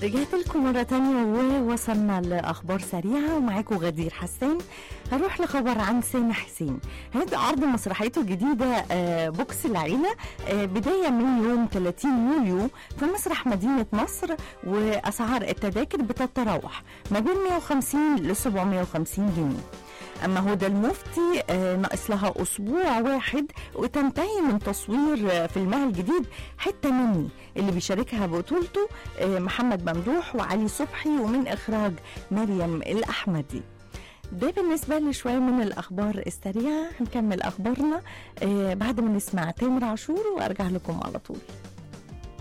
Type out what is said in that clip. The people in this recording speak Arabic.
رجعت لكم مرة تانية ووصلنا لأخبار سريعة ومعاكم غدير حسان. هروح لخبر عن سامح حسين. هيبدأ عرض مسرحيته الجديدة بوكس العيلة بداية من يوم 30 يوليو في مسرح مدينة نصر، وأسعار التذاكر بتتراوح ما بين 150 ل 750 جنيه. أما هدى المفتي ناقص لها أسبوع واحد وتنتهي من تصوير فيلمها الجديد حتة مني اللي بيشاركها بطولته محمد ممدوح وعلي صبحي ومن إخراج مريم الأحمدي. ده بالنسبة لشوية من الأخبار السريعة. هنكمل أخبارنا بعد ما نسمع تامر عاشور وأرجع لكم على طول.